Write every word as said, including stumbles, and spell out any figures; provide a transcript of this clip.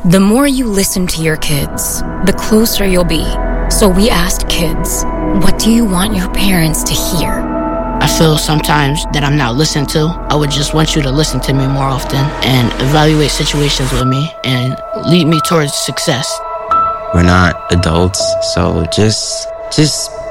The more you listen to your kids, the closer you'll be. So we asked kids, what do you want your parents to hear? I feel sometimes that I'm not listened to. I would just want you to listen to me more often and evaluate situations with me and lead me towards success. We're not adults, so just just